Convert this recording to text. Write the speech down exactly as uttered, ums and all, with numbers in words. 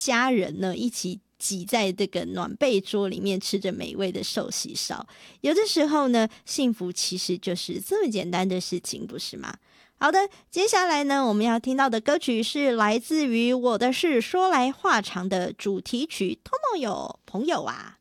家人呢一起挤在这个暖被桌里面吃着美味的寿喜烧。有的时候呢，幸福其实就是这么简单的事情，不是吗？好的，接下来呢，我们要听到的歌曲是来自于《我的事说来话长》的主题曲《Tomoyo 朋友啊》。